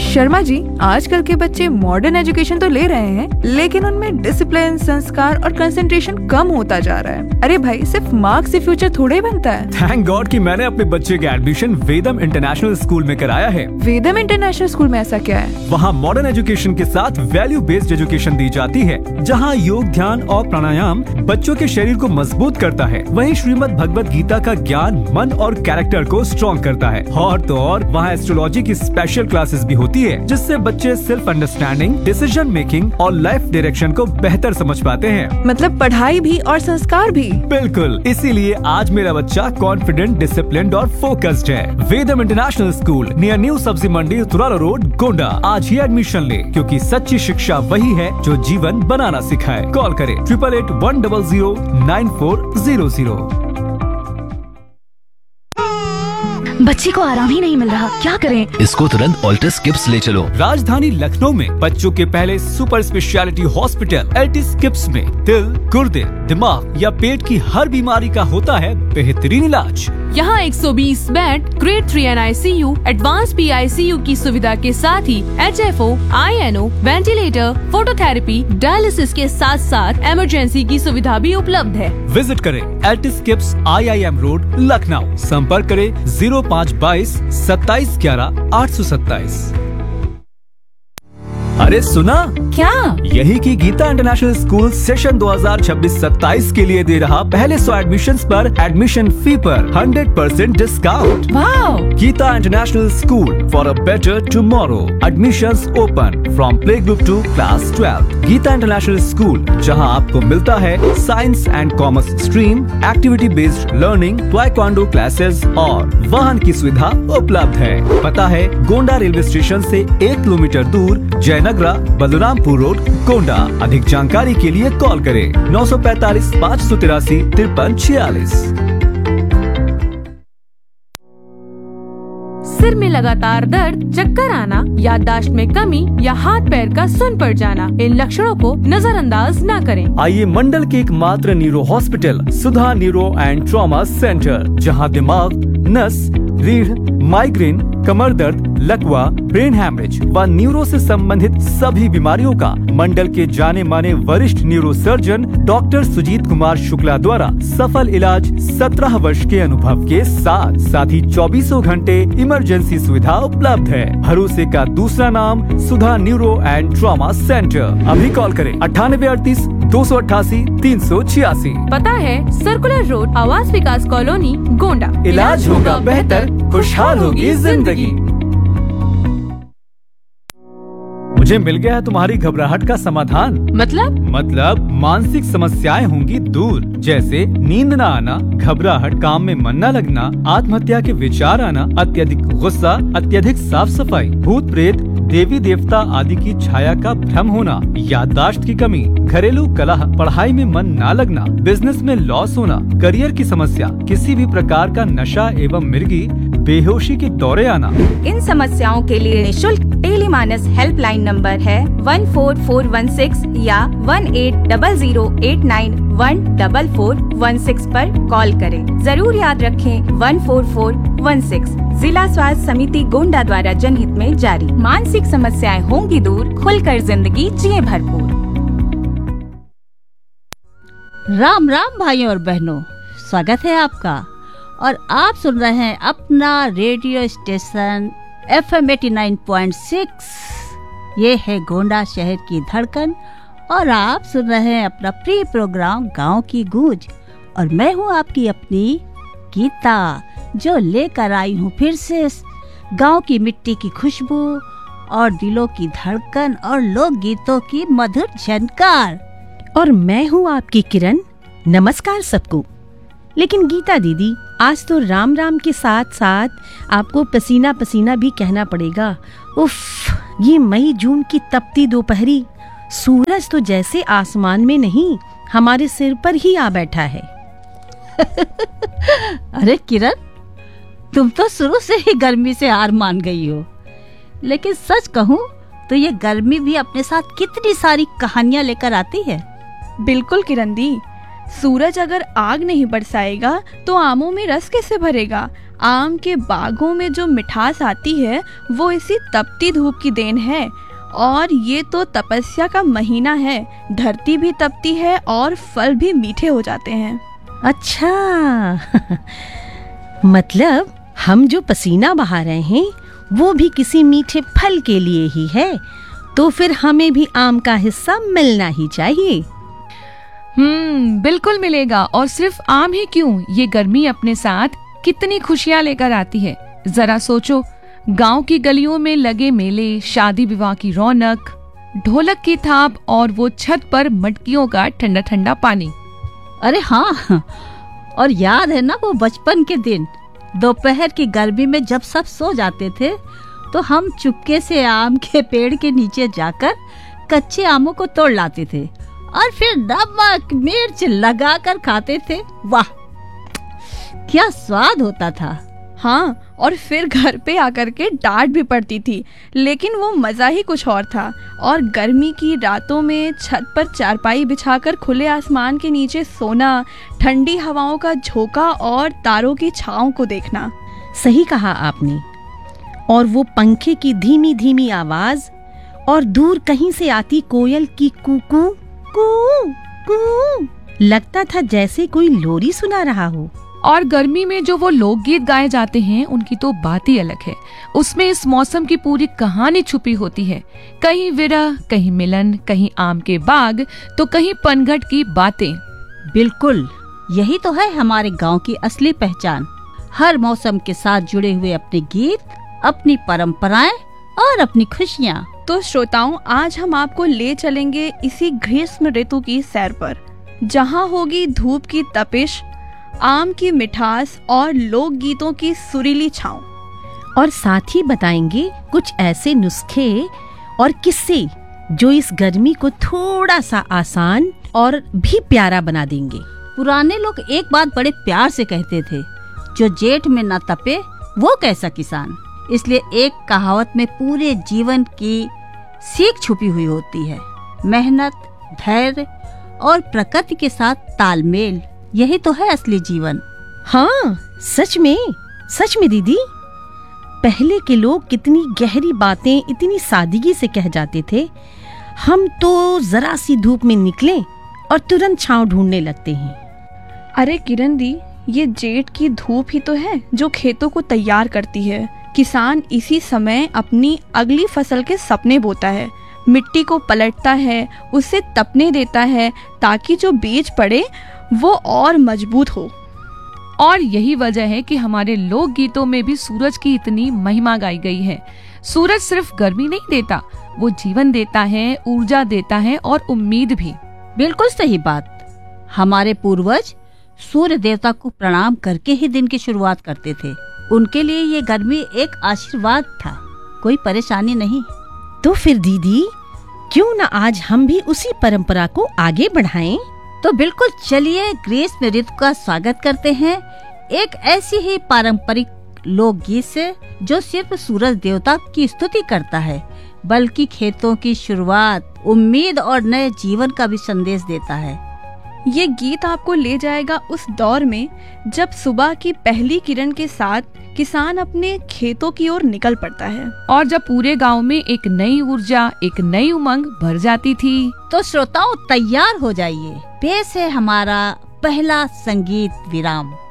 शर्मा जी, आजकल के बच्चे मॉडर्न एजुकेशन तो ले रहे हैं, लेकिन उनमें डिसिप्लिन, संस्कार और कंसंट्रेशन कम होता जा रहा है। अरे भाई, सिर्फ मार्क्स से फ्यूचर थोड़े ही बनता है। थैंक गॉड कि मैंने अपने बच्चे का एडमिशन वेदम इंटरनेशनल स्कूल में कराया है। वेदम इंटरनेशनल स्कूल में ऐसा क्या है? वहाँ मॉडर्न एजुकेशन के साथ वैल्यू बेस्ड एजुकेशन दी जाती है, जहाँ योग, ध्यान और प्राणायाम बच्चों के शरीर को मजबूत करता है। वहीं श्रीमद् भगवत गीता का ज्ञान मन और कैरेक्टर को स्ट्रॉन्ग करता है। और तो और वहाँ एस्ट्रोलॉजी की स्पेशल क्लासेस भी होती है, जिससे बच्चे सेल्फ अंडरस्टैंडिंग, डिसीजन मेकिंग और लाइफ डायरेक्शन को बेहतर समझ पाते हैं। मतलब पढ़ाई भी और संस्कार भी। बिल्कुल, इसीलिए आज मेरा बच्चा कॉन्फिडेंट, डिसिप्लिन्ड और फोकस्ड है। वेदम इंटरनेशनल स्कूल नियर न्यू सब्जी मंडी, तुराला रोड, गोंडा। आज ही एडमिशन ले, क्योंकि सच्ची शिक्षा वही है जो जीवन बनाना सिखाए। कॉल करें 8881009400। बच्ची को आराम ही नहीं मिल रहा, क्या करें? इसको तुरंत ऑल्टिस किप्स ले चलो। राजधानी लखनऊ में बच्चों के पहले super speciality hospital Altis kips में दिल, गुर्दे, दिमाग या पेट की हर बीमारी का होता है बेहतरीन इलाज। यहाँ 120 bed, grade 3 ICU, advance PICU की सुविधा के साथ ही HFO, INO, ventilator, phototherapy, dialysis के साथ साथ इमरजेंसी की सुविधा भी उपलब्ध है। विजिट करें Altis kips, IIM road, Lucknow. संपर्क करें 0522 27 11 827। अरे सुना क्या? यही की गीता इंटरनेशनल स्कूल सेशन 2026-27 के लिए दे रहा पहले 100 एडमिशन्स पर एडमिशन फी पर 100% discount. Wow! Gita international school for a better tomorrow. Admissions open from play group to class 12। Gita international school, जहां आपको मिलता है science and commerce stream, activity based learning, taekwondo classes और वाहन की सुविधा उपलब्ध है। पता है गोंडा रेलवे स्टेशन से 1 किलोमीटर दूर, जयनगरा, बलरामपुर रोड, गोंडा। अधिक जानकारी के लिए कॉल करें 945 583 5346। सिर में लगातार दर्द, चक्कर आना, याददाश्त में कमी या हाथ पैर का सुन पड़ जाना, इन लक्षणों को नजरअंदाज न करें। आइए मंडल के एकमात्र neuro hospital Sudha neuro and trauma centre, जहां दिमाग, नस, रीढ़, माइग्रेन, कमर दर्द, लकवा, ब्रेन हैमरेज व न्यूरो से संबंधित सभी बीमारियों का मंडल के जाने माने वरिष्ठ neuro surgeon doctor Sujit Kumar Shukla द्वारा सफल इलाज 17 वर्ष के अनुभव के साथ ही 24 घंटे इमरजेंसी सुविधा उपलब्ध है। भरोसे का दूसरा नाम सुधा न्यूरो एंड ट्रॉमा सेंटर। अभी कॉल करें 9838 288 386। पता है सर्कुलर रोड, आवास विकास कॉलोनी, गोंडा। इलाज होगा बेहतर, खुशहाल होगी जिंदगी। मुझे मिल गया है तुम्हारी घबराहट का समाधान। मतलब मानसिक समस्याएं होंगी दूर, जैसे नींद न आना, घबराहट, काम में मन न लगना, आत्महत्या के विचार आना, अत्यधिक गुस्सा, अत्यधिक साफ सफाई, भूत प्रेत, देवी देवता आदि की छाया का भ्रम होना, याददाश्त की कमी, घरेलू कलह, पढ़ाई में मन न लगना, बिजनेस में लॉस होना, करियर की समस्या, किसी भी प्रकार का नशा एवं मिर्गी, बेहोशी के दौरे आना। इन समस्याओं के लिए निशुल्क टेलीमानस हेल्पलाइन नंबर है 14416 या 180089144416 पर कॉल करें। जरूर याद रखें 14416 जिला स्वास्थ्य समिति गोंडा द्वारा जनहित में जारी। मानसिक समस्याएं होंगी दूर, खुलकर जिंदगी जिए भरपूर। राम राम भाइयों और बहनों, स्वागत है आपका। और आप सुन रहे हैं अपना रेडियो स्टेशन FM 89.6। ये है गोंडा शहर की धड़कन और आप सुन रहे हैं अपना प्रिय प्रोग्राम गांव की गूंज। और मैं हूं आपकी अपनी गीता, जो लेकर आई हूं फिर से गांव की मिट्टी की खुशबू और दिलों की धड़कन और लोक गीतों की मधुर झनकार। और मैं हूं आपकी किरण। नमस्कार सबको। लेकिन गीता दीदी, आज तो राम राम के साथ साथ आपको पसीना पसीना भी कहना पड़ेगा। उफ, ये मई जून की तपती दोपहरी, सूरज तो जैसे आसमान में नहीं हमारे सिर पर ही आ बैठा है। अरे किरण, तुम तो शुरू से ही गर्मी से हार मान गई हो। लेकिन सच कहूँ तो ये गर्मी भी अपने साथ कितनी सारी कहानियां लेकर आती है। बिल्कुल किरण दी, सूरज अगर आग नहीं बरसाएगा तो आमों में रस कैसे भरेगा। आम के बागों में जो मिठास आती है वो इसी तपती धूप की देन है। और ये तो तपस्या का महीना है, धरती भी तपती है और फल भी मीठे हो जाते हैं। अच्छा मतलब हम जो पसीना बहा रहे हैं वो भी किसी मीठे फल के लिए ही है, तो फिर हमें भी आम का हिस्सा मिलना ही चाहिए। बिल्कुल मिलेगा। और सिर्फ आम ही क्यों, ये गर्मी अपने साथ कितनी खुशियाँ लेकर आती है। जरा सोचो, गांव की गलियों में लगे मेले, शादी विवाह की रौनक, ढोलक की थाप और वो छत पर मटकियों का ठंडा ठंडा पानी। अरे हाँ, और याद है ना वो बचपन के दिन, दोपहर की गर्मी में जब सब सो जाते थे तो हम चुपके से आम के पेड़ के नीचे जाकर कच्चे आमों को तोड़ लाते थे और फिर नमक मिर्च लगाकर खाते थे। वाह, क्या स्वाद होता था। हाँ, और फिर घर पे आकर के डांट भी पड़ती थी, लेकिन वो मजा ही कुछ और था। और गर्मी की रातों में छत पर चारपाई बिछाकर खुले आसमान के नीचे सोना, ठंडी हवाओं का झोंका और तारों की छाँव को देखना। सही कहा आपने। और वो पंखे की धीमी धीमी आवाज और दूर कहीं से आती कोयल की कूकू कू कू, लगता था जैसे कोई लोरी सुना रहा हो। और गर्मी में जो वो लोकगीत गाए जाते हैं उनकी तो बात ही अलग है। उसमें इस मौसम की पूरी कहानी छुपी होती है। कहीं विरह, कहीं मिलन, कहीं आम के बाग, तो कहीं पनघट की बातें। बिल्कुल, यही तो है हमारे गांव की असली पहचान। हर मौसम के साथ जुड़े हुए अपने गीत, अपनी परंपराएं और अपनी खुशियाँ। तो श्रोताओं, आज हम आपको ले चलेंगे इसी ग्रीष्म ऋतु की सैर पर, जहाँ होगी धूप की तपिश, आम की मिठास और लोक गीतों की सुरीली छाँव। और साथ ही बताएंगे कुछ ऐसे नुस्खे और किस्से जो इस गर्मी को थोड़ा सा आसान और भी प्यारा बना देंगे। पुराने लोग एक बात बड़े प्यार से कहते थे, जो जेठ में न तपे वो कैसा किसान। इसलिए एक कहावत में पूरे जीवन की सीख छुपी हुई होती है। मेहनत, धैर्य और प्रकृति के साथ तालमेल, यही तो है असली जीवन। हाँ, सच में दीदी, पहले के लोग कितनी गहरी बातें इतनी सादगी से कह जाते थे। हम तो जरा सी धूप में निकलें और तुरंत छांव ढूंढने लगते हैं। अरे किरण दी, ये जेठ की धूप ही तो है जो खेतों को तैयार करती है। किसान इसी समय अपनी अगली फसल के सपने बोता है, मिट्टी को पलटता है, उसे तपने देता है ताकि जो बीज पड़े वो और मजबूत हो। और यही वजह है कि हमारे लोक गीतों में भी सूरज की इतनी महिमा गाई गई है। सूरज सिर्फ गर्मी नहीं देता, वो जीवन देता है, ऊर्जा देता है और उम्मीद भी। बिल्कुल सही बात। हमारे पूर्वज सूर्य देवता को प्रणाम करके ही दिन की शुरुआत करते थे। उनके लिए ये गर्मी एक आशीर्वाद था, कोई परेशानी नहीं। तो फिर दीदी, क्यों न आज हम भी उसी परंपरा को आगे बढ़ाएं? तो बिल्कुल, चलिए ग्रीष्म ऋतु का स्वागत करते हैं एक ऐसी ही पारंपरिक लोकगीत से जो सिर्फ सूरज देवता की स्तुति करता है, बल्कि खेतों की शुरुआत, उम्मीद और नए जीवन का भी संदेश देता है। ये गीत आपको ले जाएगा उस दौर में जब सुबह की पहली किरण के साथ किसान अपने खेतों की ओर निकल पड़ता है और जब पूरे गांव में एक नई ऊर्जा, एक नई उमंग भर जाती थी। तो श्रोताओं, तैयार हो जाइए, पेश है हमारा पहला संगीत विराम।